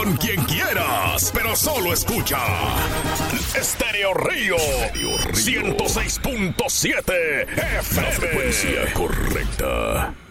con quien quieras, pero solo escucha Estéreo Río 106.7 FM. La frecuencia correcta.